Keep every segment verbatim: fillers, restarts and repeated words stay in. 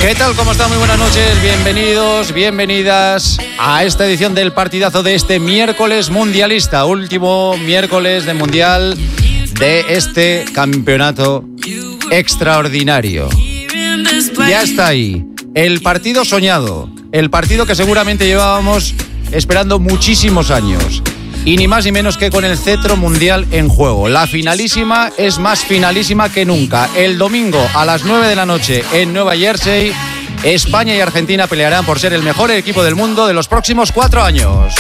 ¿Qué tal? ¿Cómo están? Muy buenas noches, bienvenidos, bienvenidas a esta edición del partidazo de este miércoles mundialista, último miércoles de mundial de este campeonato extraordinario. Ya está ahí, el partido soñado, el partido que seguramente llevábamos esperando muchísimos años. Y ni más ni menos que con el cetro mundial en juego. La finalísima es más finalísima que nunca. El domingo a las nueve de la noche en Nueva Jersey, España y Argentina pelearán por ser el mejor equipo del mundo de los próximos cuatro años.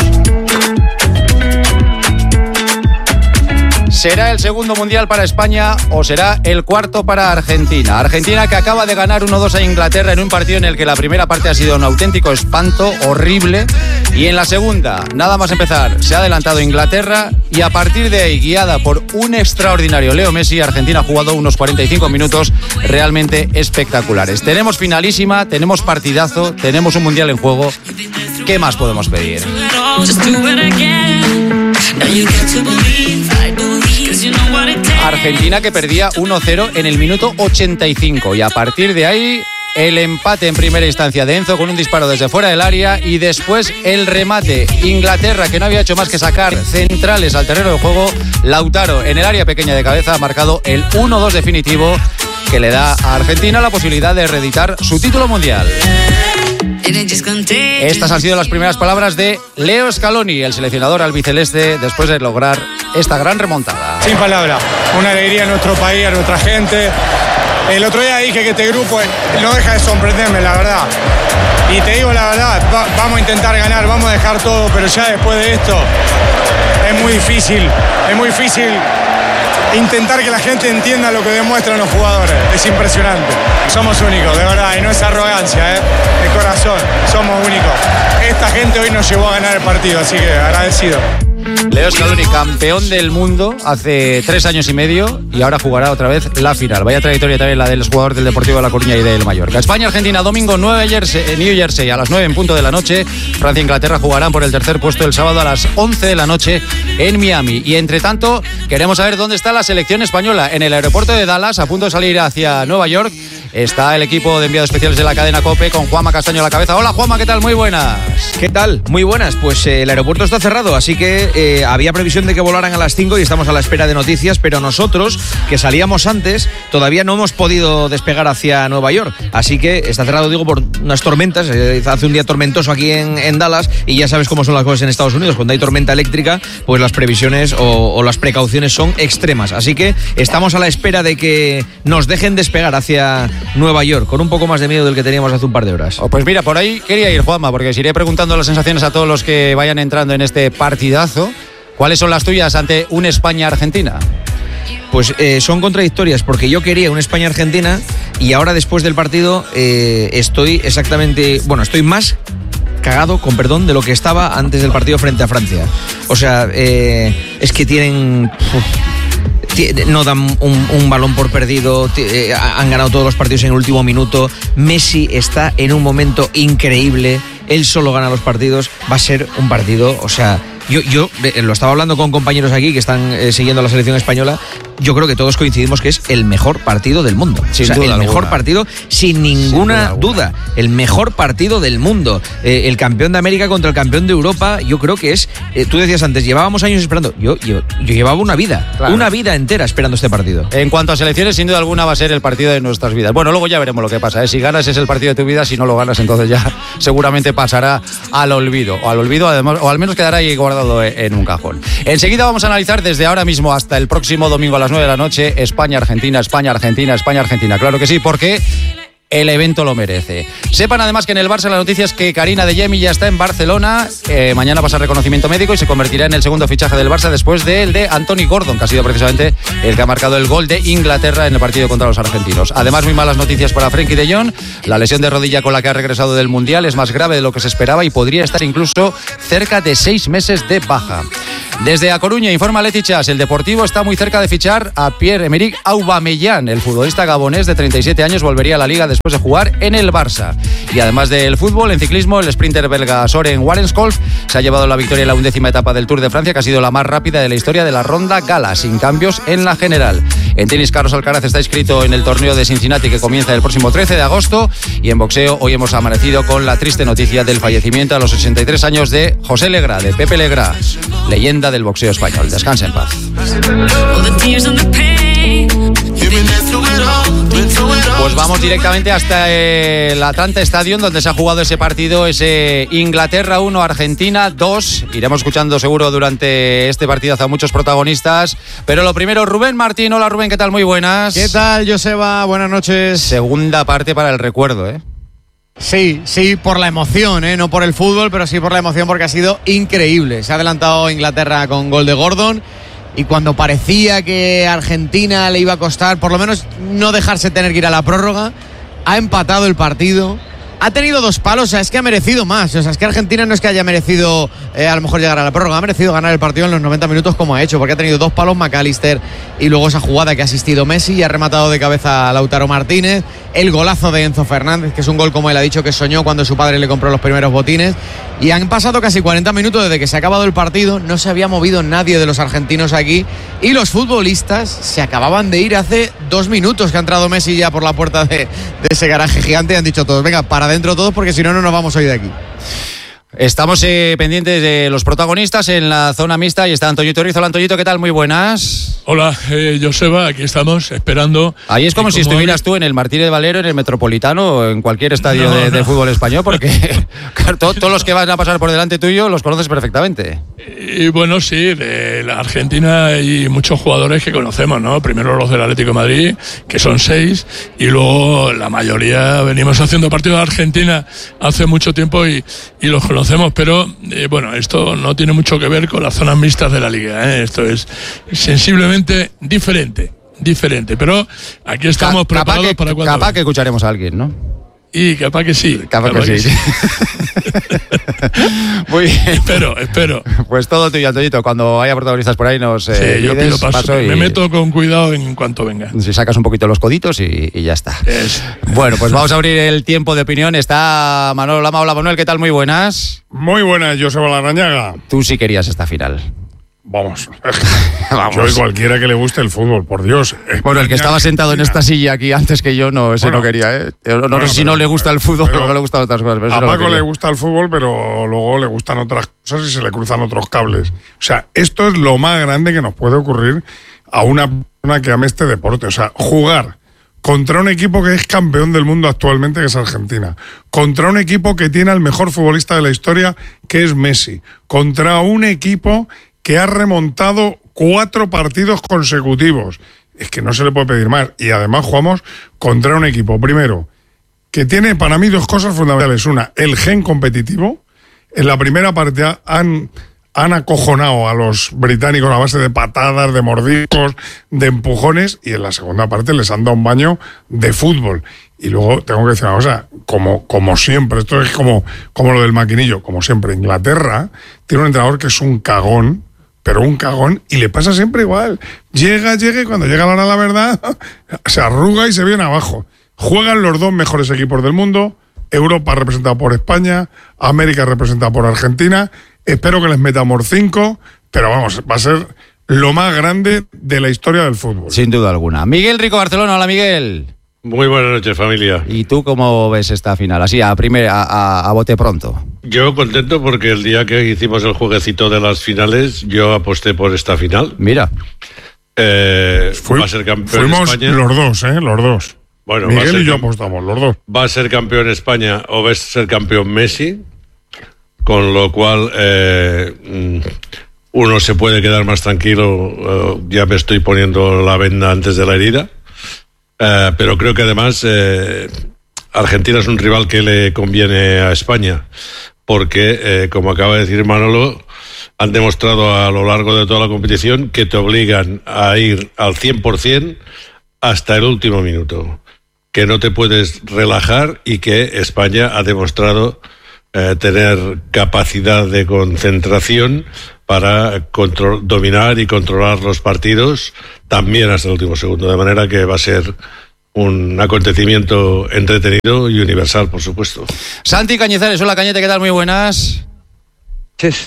¿Será el segundo mundial para España o será el cuarto para Argentina? Argentina que acaba de ganar uno dos a Inglaterra en un partido en el que la primera parte ha sido un auténtico espanto, horrible. Y en la segunda, nada más empezar, se ha adelantado Inglaterra y a partir de ahí, guiada por un extraordinario Leo Messi, Argentina ha jugado unos cuarenta y cinco minutos realmente espectaculares. Tenemos finalísima, tenemos partidazo, tenemos un mundial en juego. ¿Qué más podemos pedir? Argentina que perdía uno cero en el minuto ochenta y cinco y a partir de ahí el empate en primera instancia de Enzo con un disparo desde fuera del área y después el remate. Inglaterra, que no había hecho más que sacar centrales al terreno de juego. Lautaro en el área pequeña de cabeza ha marcado el uno dos definitivo que le da a Argentina la posibilidad de reeditar su título mundial. Estas han sido las primeras palabras de Leo Scaloni, el seleccionador albiceleste, después de lograr esta gran remontada. Sin palabras, una alegría a nuestro país, a nuestra gente. El otro día dije que este grupo no deja de sorprenderme, la verdad. Y te digo la verdad, va, vamos a intentar ganar, vamos a dejar todo, pero ya después de esto es muy difícil, es muy difícil intentar que la gente entienda lo que demuestran los jugadores. Es impresionante. Somos únicos, de verdad, y no es arrogancia, ¿eh? De corazón, somos únicos. Esta gente hoy nos llevó a ganar el partido, así que agradecido. Leo Scaloni, campeón del mundo hace tres años y medio y ahora jugará otra vez la final. Vaya trayectoria también la del jugador del Deportivo de La Coruña y del Mallorca. España-Argentina, domingo nueve Jersey, New Jersey a las nueve en punto de la noche. Francia e Inglaterra jugarán por el tercer puesto el sábado a las once de la noche en Miami. Y entre tanto, queremos saber dónde está la selección española. En el aeropuerto de Dallas, a punto de salir hacia Nueva York, está el equipo de enviados especiales de la cadena COPE con Juanma Castaño a la cabeza. Hola Juanma, ¿qué tal? Muy buenas. ¿Qué tal? Muy buenas. Pues eh, el aeropuerto está cerrado, así que eh, había previsión de que volaran a las cinco y estamos a la espera de noticias, pero nosotros, que salíamos antes, todavía no hemos podido despegar hacia Nueva York. Así que está cerrado, digo, por unas tormentas. Eh, hace un día tormentoso aquí en, en Dallas y ya sabes cómo son las cosas en Estados Unidos. Cuando hay tormenta eléctrica, pues las previsiones o, o las precauciones son extremas. Así que estamos a la espera de que nos dejen despegar hacia Nueva York, con un poco más de miedo del que teníamos hace un par de horas. Oh, pues mira, por ahí quería ir, Juanma, porque os iré preguntando las sensaciones a todos los que vayan entrando en este partidazo. ¿Cuáles son las tuyas ante un España-Argentina? Pues eh, son contradictorias, porque yo quería una España-Argentina y ahora después del partido eh, estoy exactamente, bueno, estoy más cagado, con perdón, de lo que estaba antes del partido frente a Francia. O sea, eh, es que tienen... Uf, no dan un, un balón por perdido, eh, han ganado todos los partidos en el último minuto. Messi está en un momento increíble, él solo gana los partidos, va a ser un partido, o sea, yo, yo eh, lo estaba hablando con compañeros aquí que están eh, siguiendo la selección española. Yo creo que todos coincidimos que es el mejor partido del mundo. Sin o sea, duda el alguna. mejor partido, sin ninguna sin duda, duda. El mejor partido del mundo. Eh, el campeón de América contra el campeón de Europa, yo creo que es... Eh, tú decías antes, llevábamos años esperando. Yo, yo, yo llevaba una vida, claro. una vida entera esperando este partido. En cuanto a selecciones, sin duda alguna va a ser el partido de nuestras vidas. Bueno, luego ya veremos lo que pasa, ¿eh? Si ganas es el partido de tu vida, si no lo ganas, entonces ya seguramente pasará al olvido. O al olvido, además, o al menos quedará ahí guardado en un cajón. Enseguida vamos a analizar desde ahora mismo hasta el próximo domingo a las nueve de la noche España-Argentina, España-Argentina, España-Argentina. Claro que sí, porque el evento lo merece. Sepan además que en el Barça la noticia es que Karina Adeyemi ya está en Barcelona. Eh, mañana pasa reconocimiento médico y se convertirá en el segundo fichaje del Barça después del de Anthony Gordon, que ha sido precisamente el que ha marcado el gol de Inglaterra en el partido contra los argentinos. Además, muy malas noticias para Frenkie de Jong. La lesión de rodilla con la que ha regresado del Mundial es más grave de lo que se esperaba y podría estar incluso cerca de seis meses de baja. Desde A Coruña informa Leti Chas, el Deportivo está muy cerca de fichar a Pierre-Emerick Aubameyang. El futbolista gabonés de treinta y siete años volvería a la Liga después de jugar en el Barça. Y además del fútbol, en ciclismo, el sprinter belga Søren Warenskolf se ha llevado la victoria en la undécima etapa del Tour de Francia, que ha sido la más rápida de la historia de la Ronda Gala, sin cambios en la general. En tenis, Carlos Alcaraz está inscrito en el torneo de Cincinnati, que comienza el próximo trece de agosto. Y en boxeo, hoy hemos amanecido con la triste noticia del fallecimiento a los ochenta y tres años de José Legrá, de Pepe Legrá, leyenda del boxeo español. Descanse en paz. Pues vamos directamente hasta el Atlanta Stadium, donde se ha jugado ese partido, ese Inglaterra uno, Argentina dos. Iremos escuchando seguro durante este partidazo a muchos protagonistas. Pero lo primero, Rubén Martín. Hola Rubén, ¿qué tal? Muy buenas. ¿Qué tal, Joseba? Buenas noches. Segunda parte para el recuerdo, ¿eh? Sí, sí, por la emoción, ¿eh? No por el fútbol, pero sí por la emoción, porque ha sido increíble. Se ha adelantado Inglaterra con gol de Gordon, y cuando parecía que Argentina le iba a costar por lo menos no dejarse tener que ir a la prórroga, ha empatado el partido. Ha tenido dos palos, o sea, es que ha merecido más. O sea, es que Argentina no es que haya merecido eh, a lo mejor llegar a la prórroga, ha merecido ganar el partido en los noventa minutos como ha hecho, porque ha tenido dos palos McAllister y luego esa jugada que ha asistido Messi y ha rematado de cabeza a Lautaro Martínez, el golazo de Enzo Fernández, que es un gol, como él ha dicho, que soñó cuando su padre le compró los primeros botines. Y han pasado casi cuarenta minutos desde que se ha acabado el partido, no se había movido nadie de los argentinos aquí, y los futbolistas se acababan de ir hace dos minutos que ha entrado Messi ya por la puerta de, de ese garaje gigante, y han dicho todos, venga, para adentro todos, porque si no, no nos vamos hoy de aquí. Estamos eh, pendientes de los protagonistas en la zona mixta y está Antoñito Rizo. Hola Antoñito, ¿qué tal? Muy buenas. Hola, eh, Joseba, aquí estamos esperando. Ahí es como si estuvieras hoy... tú en el Martínez Valero, en el Metropolitano o en cualquier estadio no, de, no. de fútbol español, porque claro, todo, todos los que van a pasar por delante tuyo los conoces perfectamente. Y bueno, sí, de la Argentina hay muchos jugadores que conocemos, ¿no? Primero los del Atlético de Madrid, que son seis, y luego la mayoría venimos haciendo partidos de Argentina hace mucho tiempo y, y los conocemos, pero eh, bueno, esto no tiene mucho que ver con las zonas mixtas de la Liga, ¿eh? Esto es sensiblemente diferente, diferente, pero aquí estamos Ca- preparados que, para cuando... Capaz que escucharemos a alguien, ¿no? Y capaz que sí. Capaz, capaz que, que sí. sí. Muy bien. Espero, espero. Pues todo tuyo, Antoñito. Cuando haya protagonistas por ahí nos eh, sí, yo pido paso. paso y... Me meto con cuidado en cuanto venga. Si sacas un poquito los coditos y, y ya está. Es... Bueno, pues vamos a abrir el tiempo de opinión. Está Manolo Lama. Hola, Manuel. ¿Qué tal? Muy buenas. Muy buenas, Joseba Larrañaga. Tú sí querías esta final. Vamos. Vamos. Yo y cualquiera que le guste el fútbol, por Dios. Bueno, el que estaba sentado en esta silla aquí antes que yo, no, ese bueno, no quería, ¿eh? No, bueno, sé si no le gusta el fútbol o no le gustan otras cosas. Pero a Paco no le gusta el fútbol, pero luego le gustan otras cosas y se le cruzan otros cables. O sea, esto es lo más grande que nos puede ocurrir a una persona que ame este deporte. O sea, jugar contra un equipo que es campeón del mundo actualmente, que es Argentina, contra un equipo que tiene al mejor futbolista de la historia, que es Messi, contra un equipo que ha remontado cuatro partidos consecutivos. Es que no se le puede pedir más. Y además jugamos contra un equipo, primero, que tiene para mí dos cosas fundamentales. Una, el gen competitivo. En la primera parte han, han acojonado a los británicos a base de patadas, de mordiscos, de empujones, y en la segunda parte les han dado un baño de fútbol. Y luego tengo que decir una cosa, como, como siempre, esto es como, como lo del maquinillo, como siempre, Inglaterra tiene un entrenador que es un cagón, pero un cagón, y le pasa siempre igual. Llega, llega, y cuando llega la hora de la verdad, se arruga y se viene abajo. Juegan los dos mejores equipos del mundo, Europa representada por España, América representada por Argentina. Espero que les metamos cinco, pero vamos, va a ser lo más grande de la historia del fútbol. Sin duda alguna. Miguel Rico Barcelona, hola Miguel. Muy buenas noches, familia. ¿Y tú cómo ves esta final? Así, a, primer, a, a, a bote pronto. Yo contento porque el día que hicimos el jueguecito de las finales, yo aposté por esta final. Mira. Eh, Fui, va a ser campeón fuimos España. los dos, ¿eh? Los dos. Bueno, Miguel y yo apostamos, los dos. Va a ser campeón España o va a ser campeón Messi, con lo cual eh, uno se puede quedar más tranquilo. Eh, ya me estoy poniendo la venda antes de la herida. Uh, pero creo que además eh, Argentina es un rival que le conviene a España, porque, eh, como acaba de decir Manolo, han demostrado a lo largo de toda la competición que te obligan a ir al cien por ciento hasta el último minuto, que no te puedes relajar, y que España ha demostrado eh, tener capacidad de concentración para control, dominar y controlar los partidos también hasta el último segundo, de manera que va a ser un acontecimiento entretenido y universal, por supuesto. Santi Cañizares, hola Cañete, ¿qué tal? Muy buenas. Ches.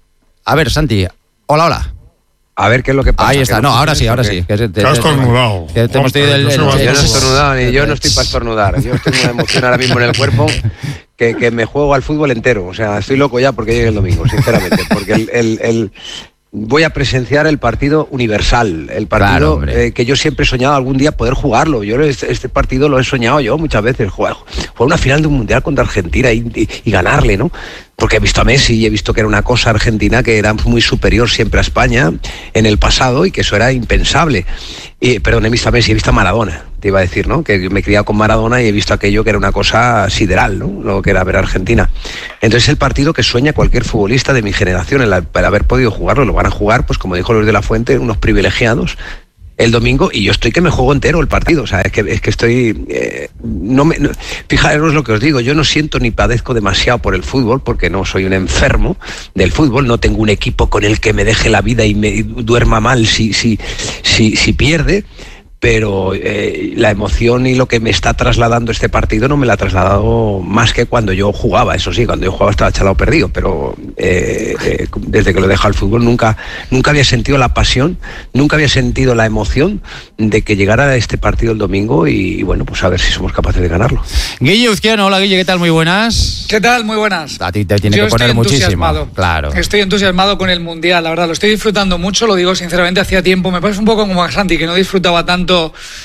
A ver, Santi, hola, hola. A ver qué es lo que pasa. Ahí está, no, ahora sí, ahora sí. Te has estornudado. Que te hemos tenido el, el, Yo no he estornudado, ni yo no estoy para estornudar. Yo estoy muy emocionado ahora mismo en el cuerpo que, que me juego al fútbol entero. O sea, estoy loco ya porque llegue el domingo, sinceramente. Porque el, el, el voy a presenciar el partido universal, el partido claro, eh, que yo siempre he soñado algún día poder jugarlo. Yo este, este partido lo he soñado yo muchas veces, jugar, jugar una final de un mundial contra Argentina y, y, y ganarle, ¿no? Porque he visto a Messi y he visto que era una cosa Argentina que era muy superior siempre a España en el pasado y que eso era impensable. Y, perdón, he visto a Messi, he visto a Maradona, te iba a decir, ¿no? Que me he criado con Maradona y he visto aquello que era una cosa sideral, ¿no? Lo que era ver a Argentina. Entonces el partido que sueña cualquier futbolista de mi generación, el, el haber podido jugarlo, lo van a jugar, pues como dijo Luis de la Fuente, unos privilegiados el domingo, y yo estoy que me juego entero el partido, o sea, es que, es que estoy eh, no me, no, fijaros lo que os digo, yo no siento ni padezco demasiado por el fútbol, porque no soy un enfermo del fútbol, no tengo un equipo con el que me deje la vida y me duerma mal si, si, si, si pierde, pero eh, la emoción y lo que me está trasladando este partido no me la ha trasladado más que cuando yo jugaba. Eso sí, cuando yo jugaba estaba chalado perdido, pero eh, eh, desde que lo he dejado el fútbol nunca, nunca había sentido la pasión, nunca había sentido la emoción de que llegara este partido el domingo y, y bueno, pues a ver si somos capaces de ganarlo. Guille Uzquiano, hola Guille, ¿qué tal? Muy buenas. ¿Qué tal? Muy buenas. A ti te tiene yo que poner muchísimo. Claro. Estoy entusiasmado con el Mundial, la verdad, lo estoy disfrutando mucho, lo digo sinceramente, hacía tiempo, me parece un poco como a Santi, que no disfrutaba tanto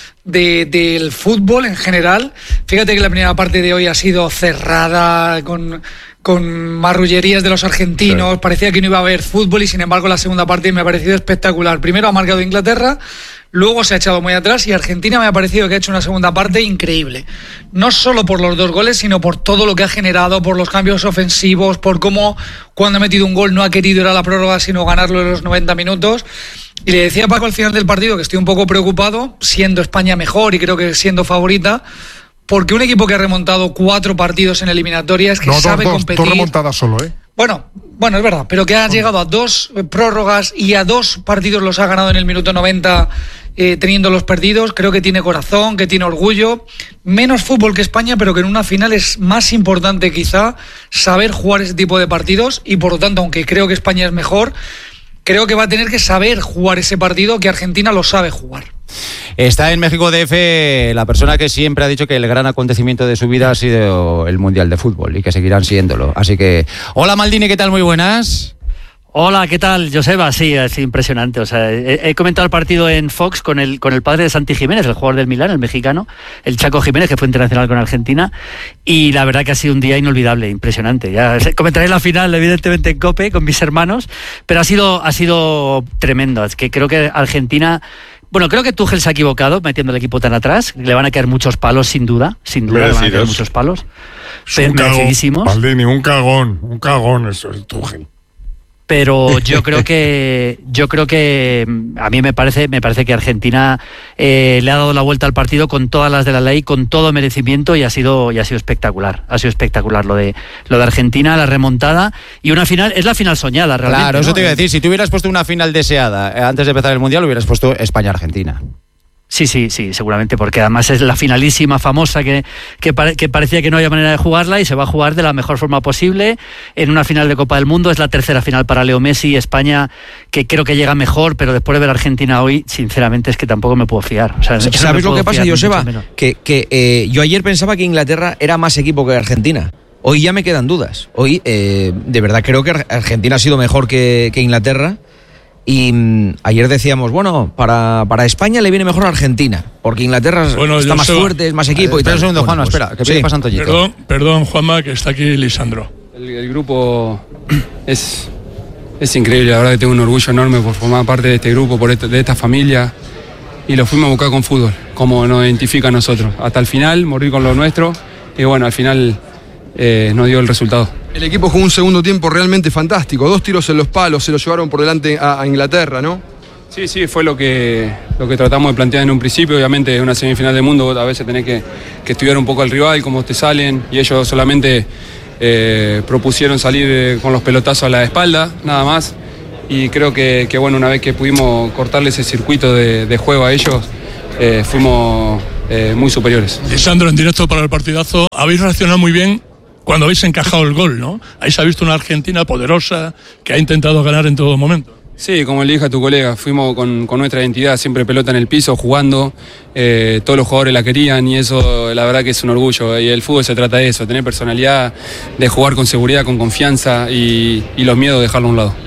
De, del fútbol en general. Fíjate que la primera parte de hoy ha sido cerrada con, con marrullerías de los argentinos, sí. Parecía que no iba a haber fútbol y sin embargo la segunda parte me ha parecido espectacular. Primero ha marcado Inglaterra, luego se ha echado muy atrás y Argentina me ha parecido que ha hecho una segunda parte increíble. No solo por los dos goles, sino por todo lo que ha generado, por los cambios ofensivos, por cómo cuando ha metido un gol no ha querido ir a la prórroga sino ganarlo en los noventa minutos. Y le decía a Paco al final del partido que estoy un poco preocupado, siendo España mejor y creo que siendo favorita, porque un equipo que ha remontado cuatro partidos en eliminatorias, que no, sabe dos, competir... Dos remontadas solo, ¿eh? Bueno, bueno, es verdad, pero que ha llegado a dos prórrogas y a dos partidos los ha ganado en el minuto noventa eh, teniendo los perdidos. Creo que tiene corazón, que tiene orgullo. Menos fútbol que España, pero que en una final es más importante quizá saber jugar ese tipo de partidos y por lo tanto, aunque creo que España es mejor, creo que va a tener que saber jugar ese partido que Argentina lo sabe jugar. Está en México D F la persona que siempre ha dicho que el gran acontecimiento de su vida ha sido el Mundial de Fútbol y que seguirán siéndolo. Así que, hola Maldini, ¿qué tal? Muy buenas. Hola, ¿qué tal, Joseba? Sí, es impresionante. O sea, he, he comentado el partido en Fox con el con el padre de Santi Jiménez, el jugador del Milán, el mexicano, el Chaco Jiménez, que fue internacional con Argentina, y la verdad que ha sido un día inolvidable, impresionante. Ya comentaré la final, evidentemente, en COPE con mis hermanos, pero ha sido ha sido tremendo. Es que creo que Argentina... Bueno, creo que Tuchel se ha equivocado metiendo el equipo tan atrás. Le van a caer muchos palos, sin duda. Sin duda le van a caer muchos palos. Un merecidísimos. Maldini, un cagón, un cagón eso es Tuchel. Pero yo creo que yo creo que a mí me parece me parece que Argentina eh, le ha dado la vuelta al partido con todas las de la ley, con todo merecimiento, y ha sido y ha sido espectacular. Ha sido espectacular lo de lo de Argentina, la remontada y una final, es la final soñada realmente. Claro, eso ¿no? te iba a decir, si tú hubieras puesto una final deseada eh, antes de empezar el Mundial, hubieras puesto España-Argentina. Sí, sí, sí, seguramente, porque además es la finalísima famosa que, que, pare, que parecía que no había manera de jugarla y se va a jugar de la mejor forma posible en una final de Copa del Mundo. Es la tercera final para Leo Messi, España, que creo que llega mejor, pero después de ver a Argentina hoy, sinceramente es que tampoco me puedo fiar. O sea, ¿sabes no lo que pasa, Joseba? Que, que eh, yo ayer pensaba que Inglaterra era más equipo que Argentina. Hoy ya me quedan dudas. Hoy, eh, de verdad, creo que Argentina ha sido mejor que, que Inglaterra. Y mmm, ayer decíamos, bueno, para, para España le viene mejor a Argentina, porque Inglaterra bueno, está más sé... fuerte, es más equipo. Eh, y espera tal. un segundo, bueno, Juanma, pues, espera, que sí. pasa Antoñito. Perdón, perdón, Juanma, que está aquí Lisandro. El, el grupo es, es increíble, la verdad que tengo un orgullo enorme por formar parte de este grupo, por esto, de esta familia, y lo fuimos a buscar con fútbol, como nos identifica a nosotros. Hasta el final, morir con lo nuestro, y bueno, al final eh, nos dio el resultado. El equipo jugó un segundo tiempo realmente fantástico, dos tiros en los palos, se lo llevaron por delante a, a Inglaterra, ¿no? Sí, sí, fue lo que, lo que tratamos de plantear en un principio. Obviamente en una semifinal del mundo a veces tenés que, que estudiar un poco al rival, cómo te salen, y ellos solamente eh, propusieron salir eh, con los pelotazos a la espalda, nada más. y creo que, que bueno, una vez que pudimos cortarle ese circuito de, de juego a ellos, eh, fuimos eh, muy superiores. Lisandro, en directo para el partidazo, habéis reaccionado muy bien cuando habéis encajado el gol, ¿no? Ahí se ha visto una Argentina poderosa que ha intentado ganar en todo momento. Sí, como le dije a tu colega, fuimos con, con nuestra identidad, siempre pelota en el piso, jugando, eh, todos los jugadores la querían y eso la verdad que es un orgullo. Y el fútbol se trata de eso, tener personalidad, de jugar con seguridad, con confianza y, y los miedos dejarlo a un lado.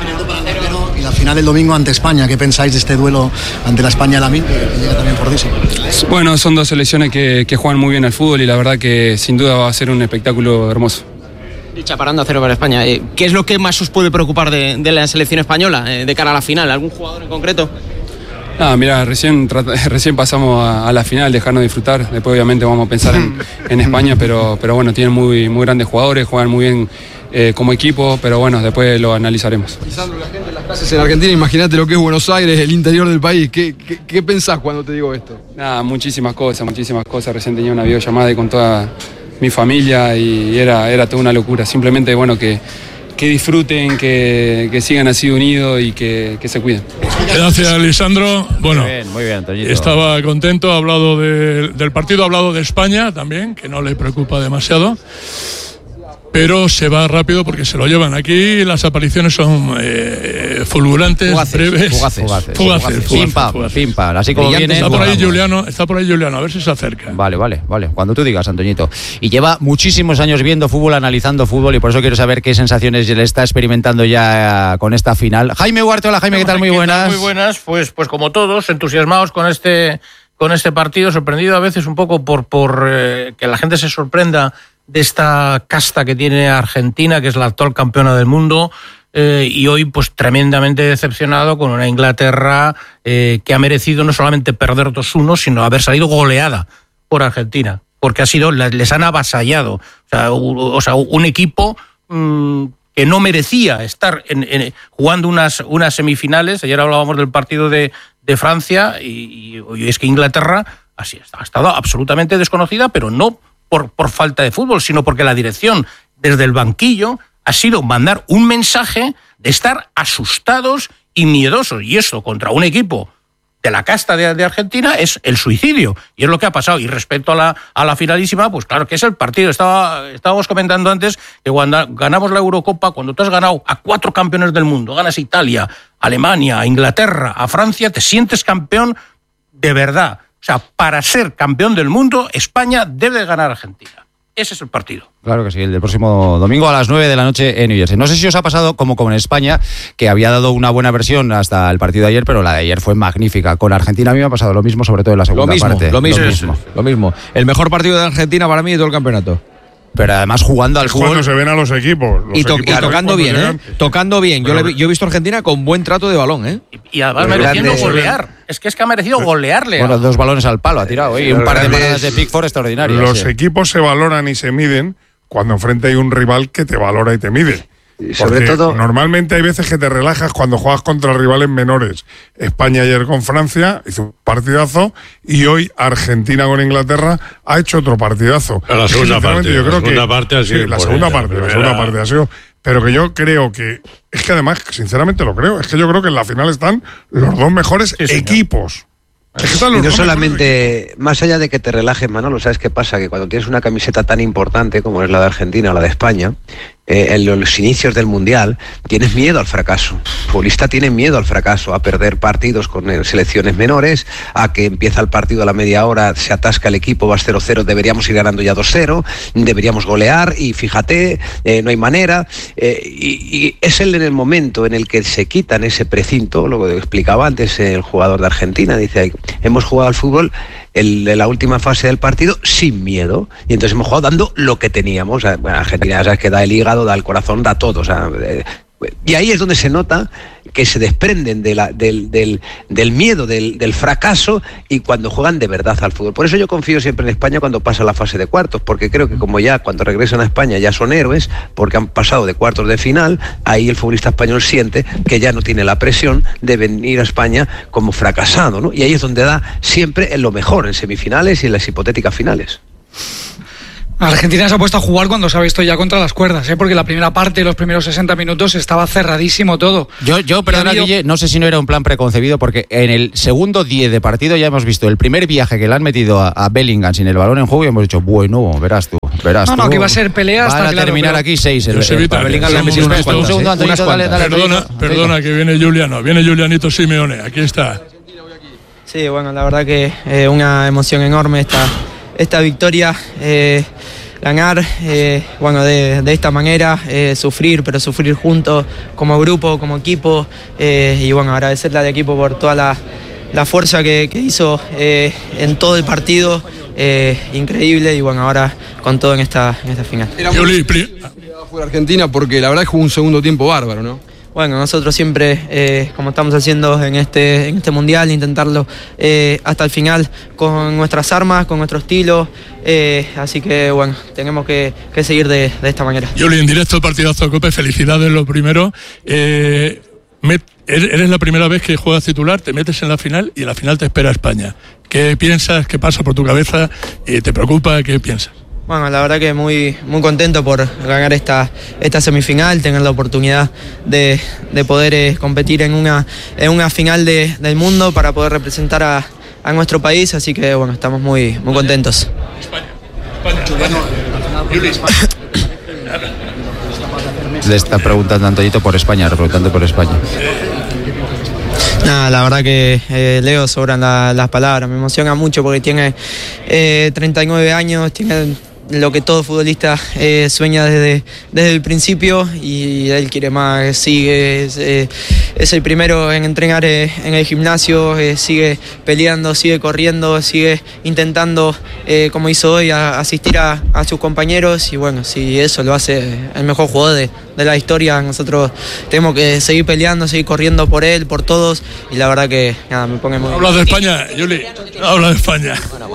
Y la final del domingo ante España, ¿qué pensáis de este duelo ante la España de Lamine, que llega también fortísimo? Bueno, son dos selecciones que, que juegan muy bien al fútbol y la verdad que sin duda va a ser un espectáculo hermoso. Chaparrando a cero para España. ¿Qué es lo que más os puede preocupar de, de la selección española de cara a la final? ¿Algún jugador en concreto? Ah, mira, recién, recién pasamos a, a la final, dejarnos disfrutar. Después obviamente vamos a pensar en, en España, pero, pero bueno, tienen muy, muy grandes jugadores, juegan muy bien eh, como equipo, pero bueno, después lo analizaremos. Lisandro, la gente en las casas en Argentina, imagínate lo que es Buenos Aires, el interior del país. ¿Qué, qué, qué pensás cuando te digo esto? Nada, muchísimas cosas, muchísimas cosas. Recién tenía una videollamada y con toda mi familia y era, era toda una locura. Simplemente, bueno, que, que disfruten, que, que sigan así unidos y que, que se cuiden. Gracias, Lisandro. Bueno, muy bien, muy bien, Toñito. Estaba contento, ha hablado de, del partido, ha hablado de España también, que no le preocupa demasiado. Pero se va rápido porque se lo llevan. Aquí las apariciones son eh, fulgurantes, fugaces, breves. Fugaces. Fugaces. Fugaces. Pim, pam, pim, pam. Así como viene. Está por ahí Juliano, está por ahí Juliano, a ver si se acerca. Vale, vale, vale. Cuando tú digas, Antoñito. Y lleva muchísimos años viendo fútbol, analizando fútbol, y por eso quiero saber qué sensaciones le está experimentando ya con esta final. Jaime Huarte, hola Jaime, ¿qué tal? Muy buenas. Muy buenas, pues, pues como todos, entusiasmados con este, con este partido, sorprendido a veces un poco por, por eh, que la gente se sorprenda de esta casta que tiene Argentina, que es la actual campeona del mundo, eh, y hoy pues tremendamente decepcionado con una Inglaterra eh, que ha merecido no solamente perder dos uno, sino haber salido goleada por Argentina, porque ha sido, les han avasallado. O sea, u, o sea un equipo mmm, que no merecía estar en, en, jugando unas, unas semifinales. Ayer hablábamos del partido de, de Francia y, y es que Inglaterra así, ha estado absolutamente desconocida, pero no Por, por falta de fútbol, sino porque la dirección desde el banquillo ha sido mandar un mensaje de estar asustados y miedosos, y eso contra un equipo de la casta de, de Argentina es el suicidio, y es lo que ha pasado. Y respecto a la, a la finalísima, pues claro que es el partido. Estaba, estábamos comentando antes que cuando ganamos la Eurocopa, cuando tú has ganado a cuatro campeones del mundo, ganas a Italia, a Alemania, a Inglaterra, a Francia, te sientes campeón de verdad. O sea, para ser campeón del mundo, España debe ganar a Argentina. Ese es el partido. Claro que sí, el del próximo domingo a las nueve de la noche en New Jersey. No sé si os ha pasado como con España, que había dado una buena versión hasta el partido de ayer, pero la de ayer fue magnífica. Con Argentina a mí me ha pasado lo mismo, sobre todo en la segunda lo mismo, parte. Lo mismo, lo mismo, lo mismo. El mejor partido de Argentina para mí de todo el campeonato. Pero además jugando al es fútbol. Cuando se ven a los equipos. Los y, to equipos y tocando bien, ¿eh? Tocando bien. Yo, le, yo he visto a Argentina con buen trato de balón, ¿eh? Y, y además mereciendo golear. Es que es que ha merecido golearle. Bueno, dos balones al palo ha tirado, ¿eh? Y un par de paradas de Pickford extraordinarias. Los sí. equipos se valoran y se miden cuando enfrente hay un rival que te valora y te mide. Y sobre Porque todo, normalmente hay veces que te relajas cuando juegas contra rivales menores. España ayer con Francia hizo un partidazo y hoy Argentina con Inglaterra ha hecho otro partidazo. A la segunda parte. Yo creo la segunda que, parte ha sido sí, la segunda parte, la segunda parte ha sido. Pero que yo creo que es que además, sinceramente lo creo, es que yo creo que en la final están los dos mejores sí, equipos. Es que y no solamente, más allá de que te relajes, Manolo, ¿sabes qué pasa? Que cuando tienes una camiseta tan importante como es la de Argentina o la de España, eh, en los inicios del Mundial, tienes miedo al fracaso. El futbolista tiene miedo al fracaso, a perder partidos con eh, selecciones menores, a que empieza el partido a la media hora, se atasca el equipo, vas cero cero, deberíamos ir ganando ya dos cero, deberíamos golear y fíjate, eh, no hay manera. Eh, y, y es el en el momento en el que se quitan ese precinto, lo que explicaba antes el jugador de Argentina, dice, hemos jugado al fútbol en la última fase del partido sin miedo y entonces hemos jugado dando lo que teníamos. Bueno, Argentina ya sabes que da el hígado, da el corazón, da todo, o sea, eh, y ahí es donde se nota que se desprenden de la, del, del, del miedo, del, del fracaso, y cuando juegan de verdad al fútbol. Por eso yo confío siempre en España cuando pasa la fase de cuartos, porque creo que como ya cuando regresan a España ya son héroes, porque han pasado de cuartos de final, ahí el futbolista español siente que ya no tiene la presión de venir a España como fracasado, ¿no? Y ahí es donde da siempre en lo mejor, en semifinales y en las hipotéticas finales. Argentina se ha puesto a jugar cuando se ha visto ya contra las cuerdas, ¿eh? Porque la primera parte, los primeros sesenta minutos, estaba cerradísimo todo. Yo, yo perdona, habido... Guille, no sé si no era un plan preconcebido, porque en el segundo diez de partido ya hemos visto el primer viaje que le han metido a, a Bellingham sin el balón en juego y hemos dicho, bueno, verás tú, verás no, tú. No, que iba a ser pelea hasta Van a claro, terminar pero... aquí seis. El, el, el, Bellingham le ha metido unas cuantas. Un segundo, Antonito, dale, dale. Perdona, perdona, que viene Juliano, viene Julianito Simeone, aquí está. Sí, bueno, la verdad que eh, una emoción enorme esta, esta victoria. Eh, ganar, eh, bueno, de, de esta manera, eh, sufrir, pero sufrir juntos, como grupo, como equipo, eh, y bueno, agradecerle al equipo por toda la, la fuerza que, que hizo eh, en todo el partido, eh, increíble, y bueno, ahora con todo en esta, en esta final. Era muy fue Argentina porque la verdad es que jugó un segundo tiempo bárbaro, ¿no? Bueno, nosotros siempre, eh, como estamos haciendo en este, en este mundial, intentarlo eh, hasta el final con nuestras armas, con nuestro estilo, eh, así que bueno, tenemos que, que seguir de, de esta manera. Yoli, en directo el partidazo de Copa, felicidades lo primero. Eh, met, eres la primera vez que juegas titular, te metes en la final y en la final te espera España. ¿Qué piensas? ¿Qué pasa por tu cabeza? ¿Te preocupa? ¿Qué piensas? Bueno, la verdad que muy, muy contento por ganar esta, esta semifinal, tener la oportunidad de, de poder eh, competir en una, en una final de, del mundo para poder representar a, a nuestro país, así que bueno, estamos muy, muy contentos. España, España, España. Le está preguntando Antoñito por España, preguntando por España. Nada, la verdad que eh, Leo sobran la, las palabras, me emociona mucho porque tiene eh, treinta y nueve años, tiene lo que todo futbolista eh, sueña desde, desde el principio y él quiere más, sigue, es, eh, es el primero en entrenar eh, en el gimnasio, eh, sigue peleando, sigue corriendo, sigue intentando, eh, como hizo hoy, a, asistir a, a sus compañeros y bueno, si eso lo hace el mejor jugador de, de la historia, nosotros tenemos que seguir peleando, seguir corriendo por él, por todos y la verdad que nada, me pone muy... No habla de España, Juli, no habla de España,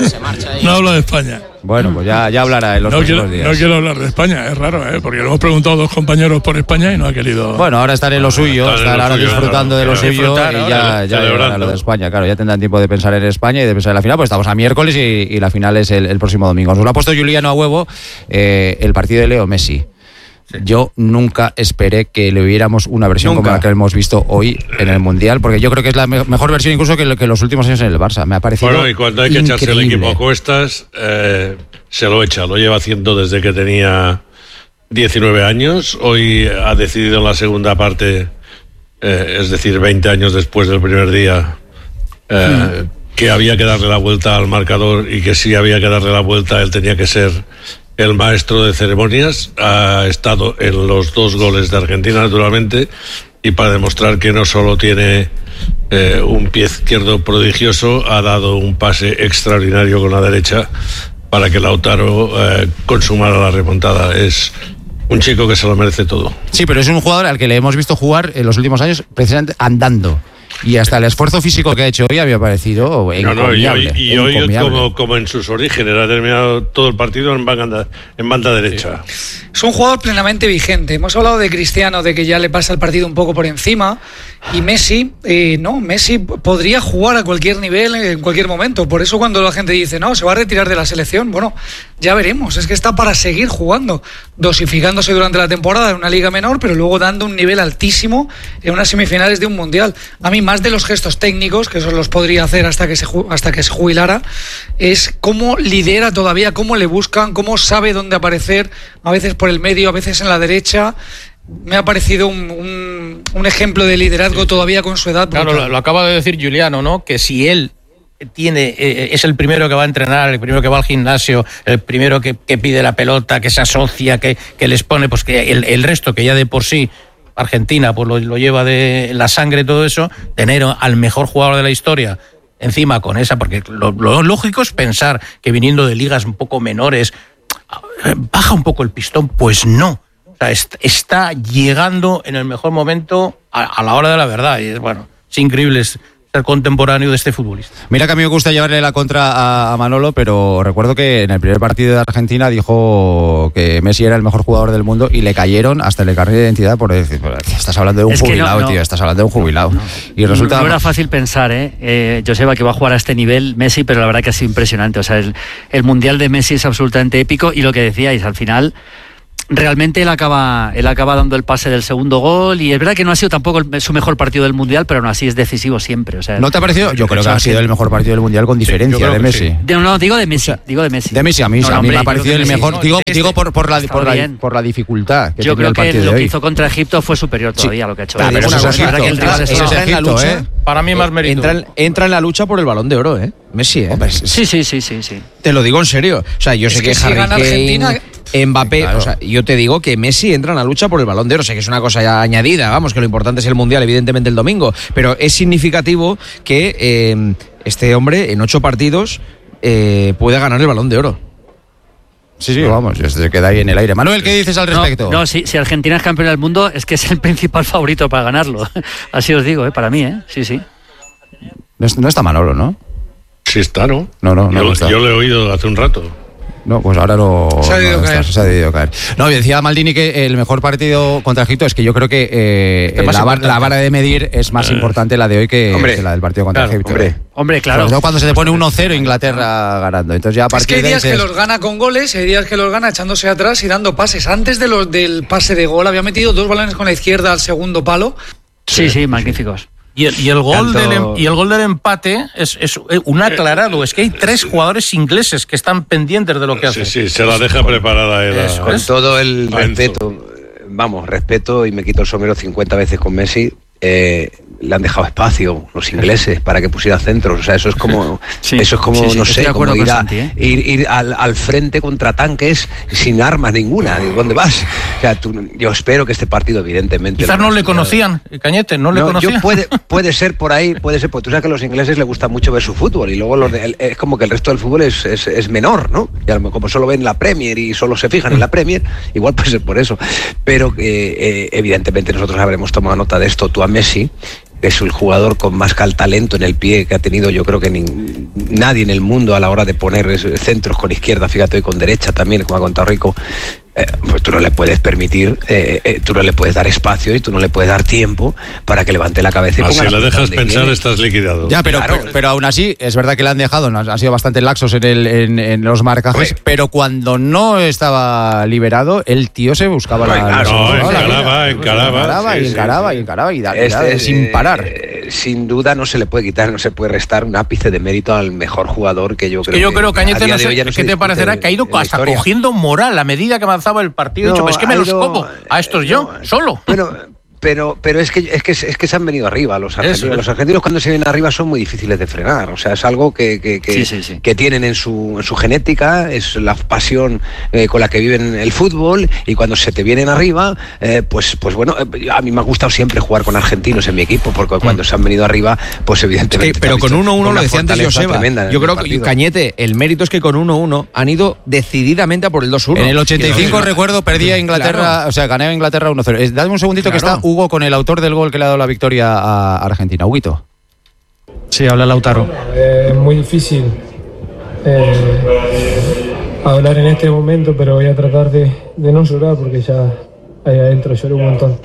no habla de España. Bueno, pues ya, ya hablará en los no próximos quiero, días. No quiero hablar de España, es raro, ¿eh? Porque le hemos preguntado a dos compañeros por España y no ha querido... Bueno, ahora estaré en lo suyo, Estar en estar lo ahora suyo, disfrutando claro, de lo claro, suyo disfrutar, y ¿no? ya, ya llegará lo de España. Claro, ya tendrán tiempo de pensar en España y de pensar en la final, pues estamos a miércoles y, y la final es el, el próximo domingo. Nos lo ha puesto Juliano a huevo eh, el partido de Leo Messi. Sí. Yo nunca esperé que le hubiéramos una versión nunca. como la que hemos visto hoy en el Mundial, porque yo creo que es la me mejor versión incluso que, lo, que los últimos años en el Barça. Me ha parecido Bueno, y cuando hay que increíble. echarse el equipo a cuestas, eh, se lo echa. Lo lleva haciendo desde que tenía diecinueve años. Hoy ha decidido en la segunda parte, eh, es decir, veinte años después del primer día, eh, mm. que había que darle la vuelta al marcador y que si había que darle la vuelta, él tenía que ser el maestro de ceremonias. Ha estado en los dos goles de Argentina, naturalmente, y para demostrar que no solo tiene eh, un pie izquierdo prodigioso, ha dado un pase extraordinario con la derecha para que Lautaro eh, consumara la remontada. Es un chico que se lo merece todo. Sí, pero es un jugador al que le hemos visto jugar en los últimos años precisamente andando. Y hasta el esfuerzo físico que ha hecho hoy había parecido encomiable. No, no, y, y, y hoy, como, como en sus orígenes, ha terminado todo el partido en banda, en banda derecha. Sí. Es un jugador plenamente vigente. Hemos hablado de Cristiano, de que ya le pasa el partido un poco por encima. Y Messi, eh, no, Messi podría jugar a cualquier nivel, en cualquier momento. Por eso cuando la gente dice, no, se va a retirar de la selección, bueno, ya veremos. Es que está para seguir jugando, dosificándose durante la temporada en una liga menor, pero luego dando un nivel altísimo en unas semifinales de un mundial. A mí, más de los gestos técnicos, que esos los podría hacer hasta que se, hasta que se jubilara, es cómo lidera todavía, cómo le buscan, cómo sabe dónde aparecer, a veces por el medio, a veces en la derecha. Me ha parecido un, un, un ejemplo de liderazgo todavía con su edad. Claro, lo, lo acaba de decir Juliano, ¿no? Que si él tiene eh, es el primero que va a entrenar, el primero que va al gimnasio, el primero que, que pide la pelota, que se asocia, que, que les pone, pues que el, el resto, que ya de por sí Argentina pues lo, lo lleva de la sangre, todo eso, tener al mejor jugador de la historia encima con esa, porque lo, lo lógico es pensar que viniendo de ligas un poco menores baja un poco el pistón, pues no. O sea, está llegando en el mejor momento a, a la hora de la verdad. Y es, bueno, es increíble. Es, contemporáneo de este futbolista. Mira que a mí me gusta llevarle la contra a, a Manolo, pero recuerdo que en el primer partido de Argentina dijo que Messi era el mejor jugador del mundo y le cayeron hasta el carnet de identidad por decir, estás hablando de un es jubilado, no, no, tío, estás hablando de un jubilado. No, no. Y resulta... No era fácil pensar, ¿eh? eh Joseba, que va a jugar a este nivel Messi, pero la verdad que ha sido impresionante. O sea, el, el Mundial de Messi es absolutamente épico y lo que decíais, al final... Realmente él acaba, él acaba dando el pase del segundo gol y es verdad que no ha sido tampoco el, su mejor partido del Mundial, pero aún así es decisivo siempre. O sea, ¿no te ha parecido? Yo creo que ha sido el mejor partido del Mundial con diferencia sí, de Messi. Sí. No, no, digo de Messi. O sea, digo de Messi. De Messi a mí, no, no, a mí hombre, me ha parecido el mejor. No, digo, este, digo por, por, la, por, la, por la dificultad que yo creo el que lo que hizo contra Egipto fue superior todavía sí. a lo que ha hecho. Ah, pero eso es verdad que el rival es Egipto, ¿eh? Para mí más mérito. Entra, entra en la lucha por el Balón de Oro, ¿eh? Messi, ¿eh? Sí, sí, sí, sí, sí. Te lo digo en serio. O sea, yo sé que Harry Kane, Mbappé, claro. O sea, yo te digo que Messi entra en la lucha por el Balón de Oro. Sé que es una cosa ya añadida, vamos, que lo importante es el Mundial, evidentemente el domingo, pero es significativo que eh, este hombre en ocho partidos eh, puede ganar el Balón de Oro. Sí, sí, vamos, se queda ahí en el aire. Manuel, ¿qué dices al respecto? No, no si, si Argentina es campeón del mundo, es que es el principal favorito para ganarlo. Así os digo, ¿eh? Para mí, ¿eh? Sí, sí. No, no está Manolo, ¿no? Sí está, ¿no? No, no, no. Yo, está. yo lo he oído hace un rato. No, pues ahora no. Se ha debido no, caer. Está, se ha debido caer. No, decía Maldini que el mejor partido contra Egipto es que yo creo que eh, la, bar, la vara de medir es más eh. importante la de hoy que, hombre, que la del partido contra claro, Egipto. Hombre, hombre claro. Sobre todo cuando se te pone uno cero Inglaterra ganando. Entonces ya a partir es que hay días de que los gana con goles y hay días que los gana echándose atrás y dando pases. Antes de los del pase de gol había metido dos balones con la izquierda al segundo palo. Sí, sí, sí magníficos. Y el, y, el gol Tanto... del, y el gol del empate es, es un aclarado. Es que hay tres jugadores ingleses que están pendientes de lo que hacen. Sí, sí, se la deja preparada él. A... Con todo el respeto, vamos, respeto y me quito el sombrero cincuenta veces con Messi. Eh, le han dejado espacio los ingleses para que pusiera centros, o sea, eso es como sí, eso es como sí, sí, no sé, como ir, a, Santi, ¿eh? ir, ir al, al frente contra tanques sin armas ninguna. ¿Dónde vas? O sea, tú, yo espero que este partido evidentemente quizás no, no le conocían, Cañete, no le no, conocían. Yo puede, puede ser por ahí, puede ser, porque tú sabes que a los ingleses les gusta mucho ver su fútbol y luego los de, el, es como que el resto del fútbol es, es, es menor, ¿no? Y a lo mejor como solo ven la Premier y solo se fijan en la Premier, igual puede ser por eso, pero eh, eh, evidentemente nosotros habremos tomado nota de esto. Tú a Messi es el jugador con más talento en el pie que ha tenido, yo creo que ni, nadie en el mundo a la hora de poner centros con izquierda, fíjate, y con derecha también, como ha contado Rico. Eh, pues tú no le puedes permitir, eh, eh, tú no le puedes dar espacio y tú no le puedes dar tiempo para que levante la cabeza y ponga. Si le dejas pensar, viene. Estás liquidado. Ya, pero, claro. pero, pero aún así, es verdad que le han dejado, han sido bastante laxos en, el, en, en los marcajes, Oye. pero cuando no estaba liberado, el tío se buscaba Oye, la. Claro, no, encaraba, encaraba, encaraba, sí, y encaraba, sí, y encaraba, y encaraba, y este, dale, sin parar. Eh, sin duda no se le puede quitar, no se puede restar un ápice de mérito al mejor jugador que yo es creo que. Yo que creo, Cañete, no sé, no ¿qué te parecerá? Que ha ido hasta historia. cogiendo moral a medida que avanzaba el partido. No, es que me los como a estos eh, yo, no, solo. Bueno, pero, pero es que es que es que se han venido arriba los argentinos. Eso, los argentinos cuando se vienen arriba son muy difíciles de frenar. O sea, es algo que, que, que, sí, sí, sí. que tienen en su, en su genética, es la pasión eh, con la que viven el fútbol, y cuando se te vienen arriba, eh, pues, pues bueno, eh, a mí me ha gustado siempre jugar con argentinos en mi equipo, porque cuando mm. se han venido arriba, pues evidentemente. Es que, pero con uno uno, lo decía antes Joseba, yo creo que Cañete, el mérito es que con uno uno han ido decididamente a por el dos uno. En el ochenta y cinco, recuerdo, perdía Inglaterra, claro. o sea, ganaba Inglaterra uno cero. Dame un segundito claro. que está Hugo con el autor del gol que le ha dado la victoria a Argentina. Huguito. Sí, habla Lautaro. Es eh, muy difícil eh, hablar en este momento, pero voy a tratar de, de no llorar porque ya ahí adentro lloré un montón.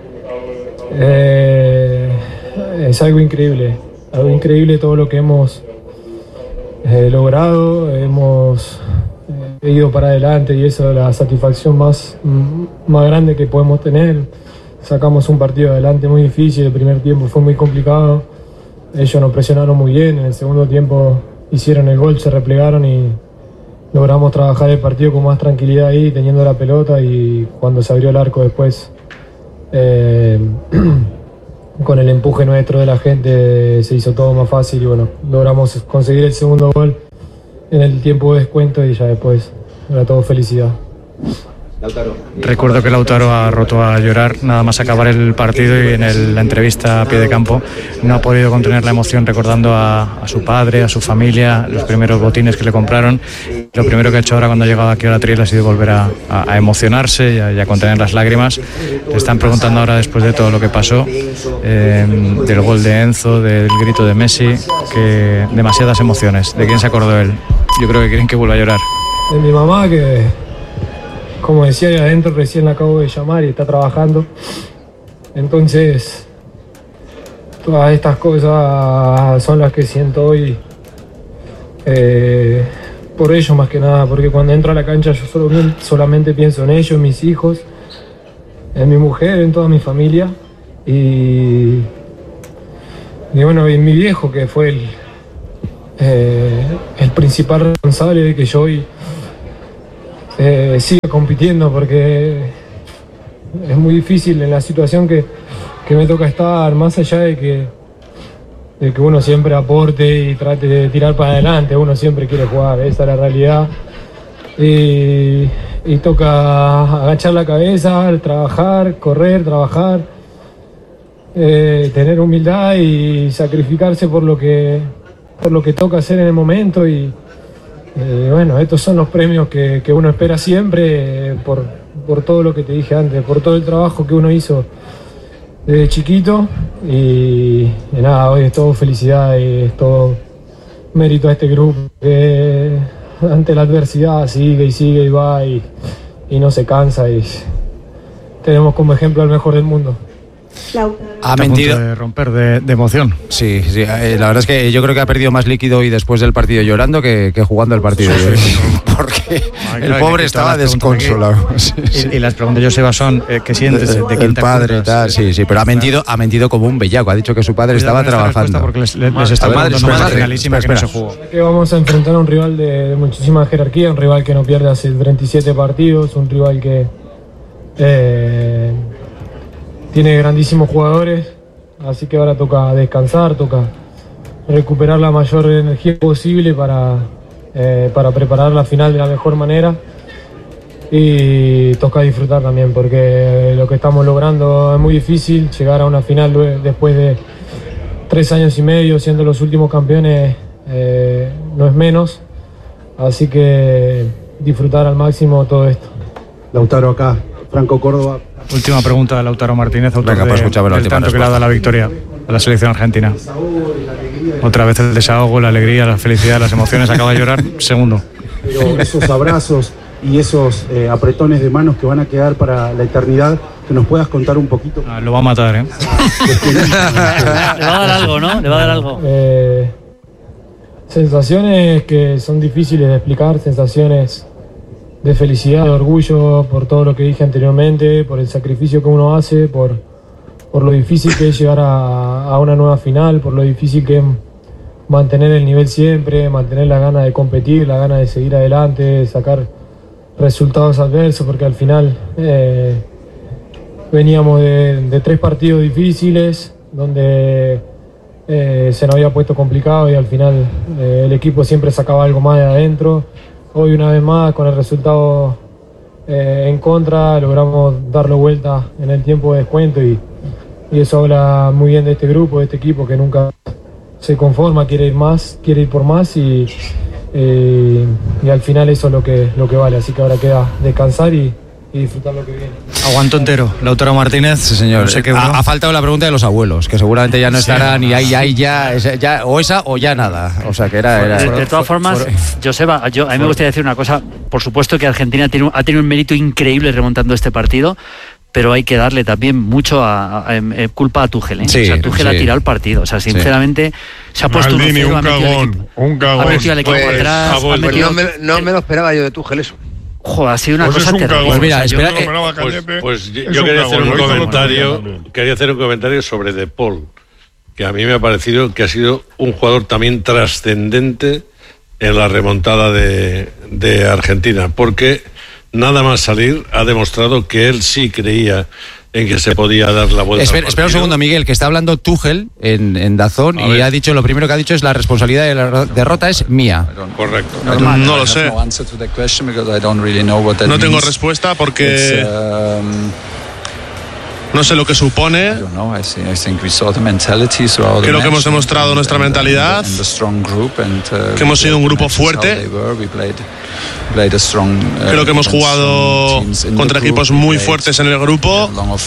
Eh, es algo increíble, algo increíble todo lo que hemos eh, logrado, hemos eh, ido para adelante y eso es la satisfacción más, más grande que podemos tener. Sacamos un partido adelante muy difícil, el primer tiempo fue muy complicado, ellos nos presionaron muy bien, en el segundo tiempo hicieron el gol, se replegaron y logramos trabajar el partido con más tranquilidad ahí, teniendo la pelota, y cuando se abrió el arco después, eh, con el empuje nuestro de la gente se hizo todo más fácil y bueno, logramos conseguir el segundo gol en el tiempo de descuento y ya después era todo felicidad. Recuerdo que Lautaro ha roto a llorar nada más acabar el partido y en el, la entrevista a pie de campo no ha podido contener la emoción recordando a, a su padre, a su familia, los primeros botines que le compraron. Lo primero que ha hecho ahora cuando ha llegado aquí a la Triel ha sido volver a, a, a emocionarse y a, y a contener las lágrimas. Le están preguntando ahora, después de todo lo que pasó, eh, del gol de Enzo, del grito de Messi, que demasiadas emociones. ¿De quién se acordó él? Yo creo que quieren que vuelva a llorar. De mi mamá, que como decía ahí adentro, recién la acabo de llamar y está trabajando. Entonces, todas estas cosas son las que siento hoy eh, por ellos más que nada, porque cuando entro a la cancha yo solo, solamente pienso en ellos, en mis hijos, en mi mujer, en toda mi familia y, y bueno, en mi viejo, que fue el, eh, el principal responsable de que yo hoy Eh, sigue compitiendo, porque es muy difícil en la situación que, que me toca estar, más allá de que, de que uno siempre aporte y trate de tirar para adelante, uno siempre quiere jugar, esa es la realidad. Y, y toca agachar la cabeza, trabajar, correr, trabajar, eh, tener humildad y sacrificarse por lo que, por lo que toca hacer en el momento. Y Eh, bueno, estos son los premios que, que uno espera siempre eh, por, por todo lo que te dije antes, por todo el trabajo que uno hizo desde chiquito y, y nada, hoy es todo felicidad y es todo mérito a este grupo que ante la adversidad sigue y sigue y va y, y no se cansa y tenemos como ejemplo al mejor del mundo. Ha mentido. De romper de, de emoción. Sí, sí, eh, la verdad es que yo creo que ha perdido más líquido hoy después del partido llorando que, que jugando el partido. Porque Ay, el claro, pobre que estaba todas las desconsolado. preguntas que- y, y las preguntas, Joseba, son eh, ¿qué sientes? ¿De quién El te padre, acuerdas? tal, sí, sí, pero ha mentido, ha mentido como un bellaco. Ha dicho que su padre Cuidado estaba con esta trabajando. respuesta porque les, les, les está A ver, preguntando espera, una espera, finalísima espera, que no se espera. jugó. Que vamos a enfrentar a un rival de, de muchísima jerarquía, un rival que no pierde hace treinta y siete partidos, un rival que eh, tiene grandísimos jugadores, así que ahora toca descansar, toca recuperar la mayor energía posible para, eh, para preparar la final de la mejor manera y toca disfrutar también, porque lo que estamos logrando es muy difícil, llegar a una final lue- después de tres años y medio siendo los últimos campeones eh, no es menos, así que disfrutar al máximo todo esto. Lautaro acá, Franco Córdoba. Última pregunta de Lautaro Martínez, autor Venga, de- pues escúchame la del última tanto que le ha dado la victoria a la selección argentina. Otra vez el desahogo, la alegría, la felicidad, las emociones. Acaba de llorar. Segundo. Pero esos abrazos y esos eh, apretones de manos que van a quedar para la eternidad, que nos puedas contar un poquito. Ah, lo va a matar, ¿eh? Le va a dar algo, ¿no? Le va a dar algo. Eh, sensaciones que son difíciles de explicar, sensaciones de felicidad, de orgullo por todo lo que dije anteriormente, por el sacrificio que uno hace, por, por lo difícil que es llegar a, a una nueva final, por lo difícil que es mantener el nivel siempre, mantener la gana de competir, la gana de seguir adelante, sacar resultados adversos, porque al final eh, veníamos de, de tres partidos difíciles, donde eh, se nos había puesto complicado y al final eh, el equipo siempre sacaba algo más de adentro. Hoy una vez más, con el resultado eh, en contra, logramos darlo vuelta en el tiempo de descuento y, y eso habla muy bien de este grupo, de este equipo que nunca se conforma, quiere ir más, quiere ir por más y, eh, y al final eso es lo que, lo que vale. Así que ahora queda descansar y, y disfrutar lo que viene. Aguanto entero. Lautaro Martínez. Sí, señor. No sé qué, ha, ha faltado la pregunta de los abuelos, que seguramente ya no estarán y ahí, ahí ya, esa- ya, o esa o ya nada. O sea que era. era De, de todas formas, Joseba, yo, a mí me gustaría decir una cosa. Por supuesto que Argentina tiene, un- ha tenido un mérito increíble remontando este partido, pero hay que darle también mucho a, a- a- eh, culpa a Tuchel. ¿eh? Sí, o sea, Tuchel sí. ha tirado el partido. O sea, sinceramente, se ha puesto Maldini, uno cero, un ha metido al cagón, equipo- un cagón. Ha metido al equipo Pues, atrás. pues ha metido- no, me, no me lo esperaba yo de Tuchel eso. Joder, ha sido una Pues es cosa un terrible. cagón. Pues mira, O sea, espera yo que- no me lo Pues, Cañete, pues yo, es yo quería hacer cagón, un lo hizo comentario, también. quería hacer un comentario sobre De Paul, que a mí me ha parecido que ha sido un jugador también trascendente en la remontada de, de Argentina, porque nada más salir, ha demostrado que él sí creía en que se podía dar la vuelta. Espera, espera un segundo, Miguel, que está hablando Tuchel en, en Dazón y ver. ha dicho, lo primero que ha dicho es la responsabilidad de la derrota es mía. Correcto. Normal. No lo sé. No tengo respuesta porque no sé lo que supone. Creo que hemos demostrado nuestra mentalidad, que hemos sido un grupo fuerte. Creo que hemos jugado contra equipos muy fuertes en el grupo.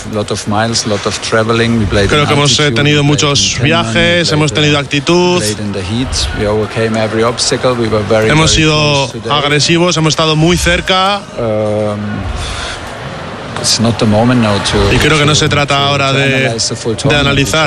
Creo que hemos tenido muchos viajes, hemos tenido actitud. Hemos sido agresivos, hemos estado muy cerca. Y creo que no se trata ahora de, de analizar,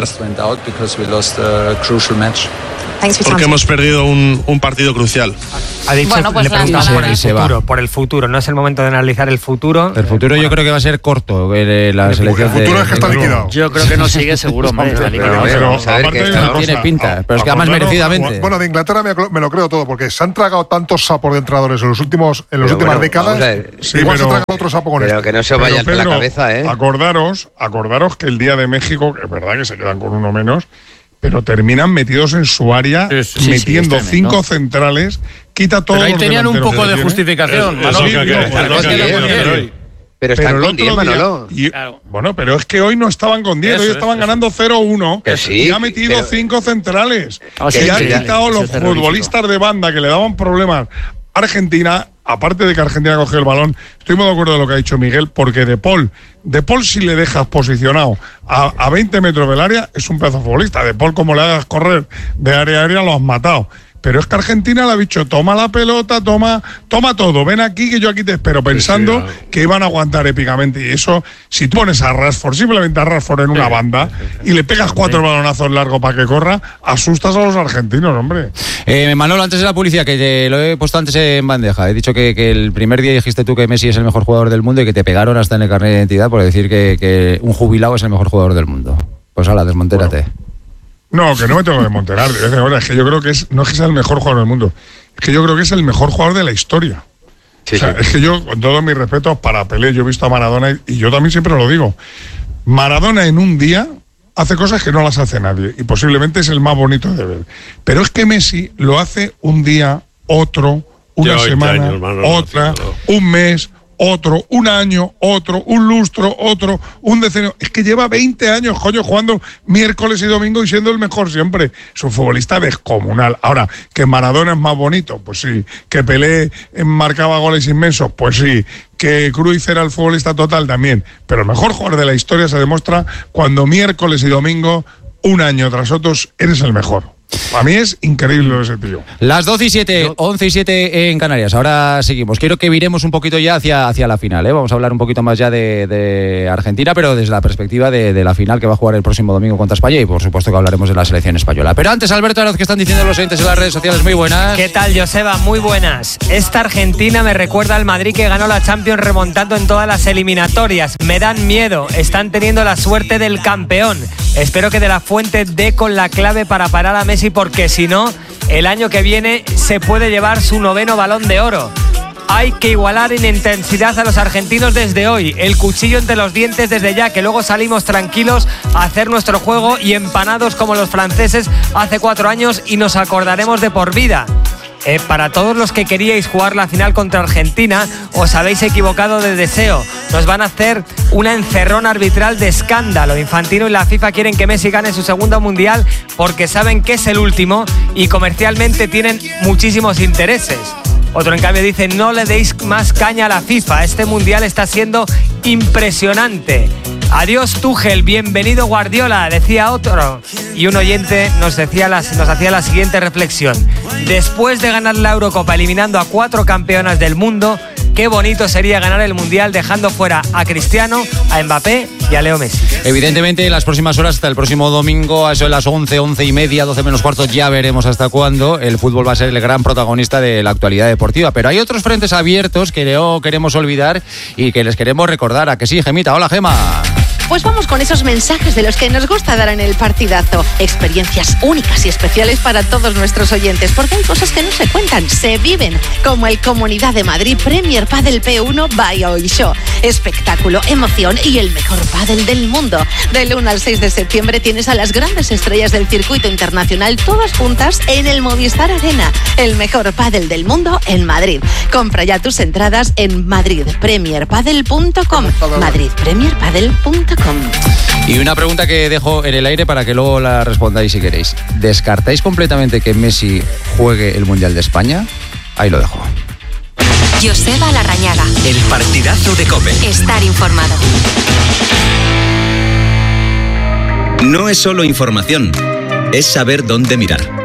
porque hemos perdido un, un partido crucial. Ha dicho, bueno, pues le preguntamos por el futuro, por el futuro. No es el momento de analizar el futuro. El futuro yo creo que va a ser corto. Eh, la el, selección el futuro de, es que está liquidado. Yo creo que no sigue seguro, hombre. Está liquidado. Pero, pero aparte no tiene pinta, pero es que además merecidamente. Bueno, de Inglaterra me, me lo creo todo, porque se han tragado tantos sapos de entrenadores en los últimos, en las últimas bueno, décadas. Sí, igual pero, se tragan otro sapo con pero esto. Que no se vaya en la cabeza, ¿eh? Acordaros, acordaros que el día de México, que es verdad que se quedan con uno menos, pero terminan metidos en su área, sí, sí, metiendo sí, sí, cinco ¿no? centrales, quita todo. Pero ahí tenían un poco de justificación. Pero están con diez, Manolo. Y, claro. Bueno, pero es que hoy no estaban con diez, hoy estaban eso, ganando cero uno sí, y ha metido pero... cinco centrales. Oh, y sí, ha sí, quitado sí, los futbolistas de banda que le daban problemas. Argentina, aparte de que Argentina cogió el balón, estoy muy de acuerdo de lo que ha dicho Miguel, porque De Paul, De Paul si le dejas posicionado a, a veinte metros del área, es un pedazo futbolista. De Paul, como le hagas correr de área a área, lo has matado. Pero es que Argentina le ha dicho, toma la pelota, toma, toma todo, ven aquí que yo aquí te espero, pensando sí, sí, claro. que iban a aguantar épicamente. Y eso, si tú pones a Rashford, simplemente a Rashford en una banda y le pegas cuatro balonazos largos para que corra, asustas a los argentinos, hombre. Eh, Manolo, antes de la publicidad, que te lo he puesto antes en bandeja, he dicho que, que el primer día dijiste tú que Messi es el mejor jugador del mundo y que te pegaron hasta en el carnet de identidad por decir que, que un jubilado es el mejor jugador del mundo. Pues hala, desmontérate. Bueno. No, que no me tengo que desmonterar. Es que yo creo que es, no es que sea el mejor jugador del mundo, es que yo creo que es el mejor jugador de la historia. Sí, o sea, sí. Es que yo, con todos mis respetos para Pelé, yo he visto a Maradona y, y yo también siempre lo digo. Maradona en un día hace cosas que no las hace nadie y posiblemente es el más bonito de ver. Pero es que Messi lo hace un día, otro, una semana, años, hermano, otra, un mes, otro, un año, otro, un lustro, otro, un decenio. Es que lleva veinte años, coño, jugando miércoles y domingo y siendo el mejor siempre. Es un futbolista descomunal. Ahora, que Maradona es más bonito, pues sí. Que Pelé marcaba goles inmensos, pues sí. Que Cruyff era el futbolista total también. Pero el mejor jugador de la historia se demuestra cuando miércoles y domingo, un año tras otros, eres el mejor. Para mí es increíble ese tío. Las doce y siete, once y siete en Canarias. Ahora seguimos. Quiero que viremos un poquito ya hacia, hacia la final, ¿eh? Vamos a hablar un poquito más ya de, de Argentina, pero desde la perspectiva de, de la final que va a jugar el próximo domingo contra España y por supuesto que hablaremos de la selección española. Pero antes, Alberto Aroz, ¿qué están diciendo los oyentes en las redes sociales? Muy buenas. ¿Qué tal, Joseba? Muy buenas. Esta Argentina me recuerda al Madrid que ganó la Champions remontando en todas las eliminatorias. Me dan miedo. Están teniendo la suerte del campeón. Espero que De La Fuente dé con la clave para parar a Messi, porque si no, el año que viene se puede llevar su noveno Balón de Oro. Hay que igualar en intensidad a los argentinos desde hoy. El cuchillo entre los dientes desde ya, que luego salimos tranquilos a hacer nuestro juego y empanados como los franceses hace cuatro años y nos acordaremos de por vida. Eh, para todos los que queríais jugar la final contra Argentina, os habéis equivocado de deseo. Nos van a hacer una encerrona arbitral de escándalo. Infantino y la FIFA quieren que Messi gane su segundo mundial porque saben que es el último y comercialmente tienen muchísimos intereses. Otro, en cambio, dice: no le deis más caña a la FIFA, este mundial está siendo impresionante. Adiós Tuchel, bienvenido Guardiola, decía otro. Y un oyente nos, decía las, nos hacía la siguiente reflexión: después de ganar la Eurocopa eliminando a cuatro campeonas del mundo, qué bonito sería ganar el Mundial dejando fuera a Cristiano, a Mbappé y a Leo Messi. Evidentemente, en las próximas horas, hasta el próximo domingo, a eso de las once, once y media, doce menos cuarto, ya veremos hasta cuándo el fútbol va a ser el gran protagonista de la actualidad deportiva. Pero hay otros frentes abiertos que no queremos olvidar y que les queremos recordar. ¿A que sí, Gemita? Hola, Gema. Pues vamos con esos mensajes de los que nos gusta dar en el partidazo. Experiencias únicas y especiales para todos nuestros oyentes, porque hay cosas que no se cuentan, se viven, como el Comunidad de Madrid Premier Padel P uno by Oisho. Espectáculo, emoción y el mejor pádel del mundo. Del uno al seis de septiembre tienes a las grandes estrellas del circuito internacional todas juntas en el Movistar Arena. El mejor pádel del mundo en Madrid. Compra ya tus entradas en madrid premier padel punto com. madrid premier padel punto com. Y una pregunta que dejo en el aire para que luego la respondáis si queréis. ¿Descartáis completamente que Messi juegue el Mundial de España? Ahí lo dejo. Joseba Larrañaga. El partidazo de COPE. Estar informado. No es solo información, es saber dónde mirar.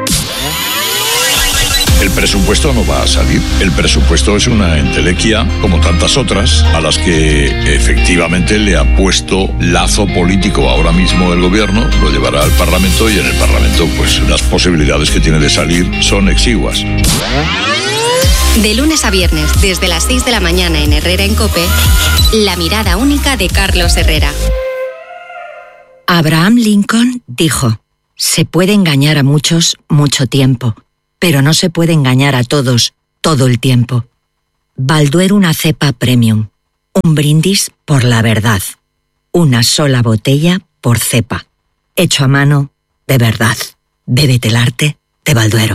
El presupuesto no va a salir. El presupuesto es una entelequia, como tantas otras, a las que efectivamente le ha puesto lazo político ahora mismo el gobierno, lo llevará al Parlamento y en el Parlamento pues las posibilidades que tiene de salir son exiguas. De lunes a viernes, desde las seis de la mañana en Herrera en COPE, la mirada única de Carlos Herrera. Abraham Lincoln dijo: se puede engañar a muchos mucho tiempo, pero no se puede engañar a todos todo el tiempo. Balduero una cepa premium. Un brindis por la verdad. Una sola botella por cepa. Hecho a mano de verdad. Bébete el arte de Balduero.